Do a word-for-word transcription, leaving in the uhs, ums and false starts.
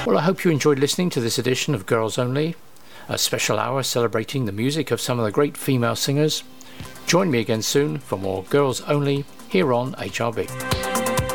Well, I hope you enjoyed listening to this edition of Girls Only, a special hour celebrating the music of some of the great female singers. Join me again soon for more Girls Only here on H R B.